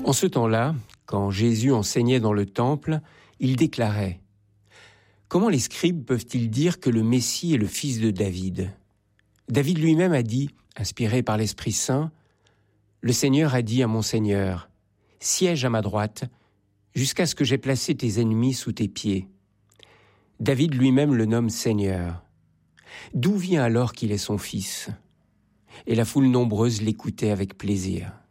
En ce temps-là, quand Jésus enseignait dans le temple, il déclarait « Comment les scribes peuvent-ils dire que le Messie est le fils de David ? David lui-même a dit, inspiré par l'Esprit Saint, « Le Seigneur a dit à mon Seigneur, « Siège à ma droite, jusqu'à ce que j'aie placé tes ennemis sous tes pieds. » David lui-même le nomme Seigneur. D'où vient alors qu'il est son fils ? Et la foule nombreuse l'écoutait avec plaisir.